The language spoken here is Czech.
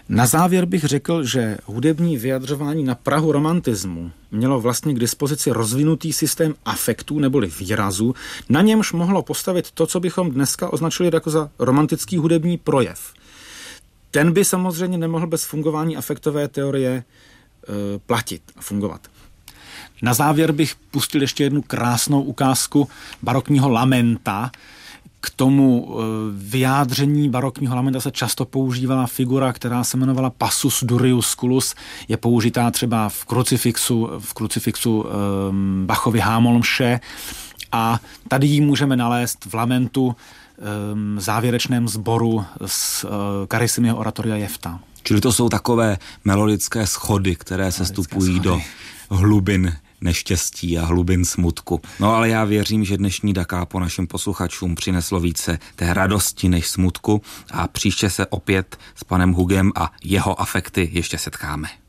Na závěr bych řekl, že hudební vyjadřování na prahu romantismu mělo vlastně k dispozici rozvinutý systém afektů neboli výrazu, na němž mohlo postavit to, co bychom dneska označili jako za romantický hudební projev. Ten by samozřejmě nemohl bez fungování afektové teorie platit a fungovat. Na závěr bych pustil ještě jednu krásnou ukázku barokního lamenta. K tomu vyjádření barokního lamenta se často používala figura, která se jmenovala passus duriusculus, je použitá třeba v krucifixu Bachovy hámolmše a tady ji můžeme nalézt v lamentu závěrečném sboru z Carissimiho oratoria Jefta. Čili to jsou takové melodické schody, které se stupují do hlubin neštěstí a hlubin smutku. No ale já věřím, že dnešní Da Capo našim posluchačům přineslo více té radosti než smutku a příště se opět s panem Hugem a jeho afekty ještě setkáme.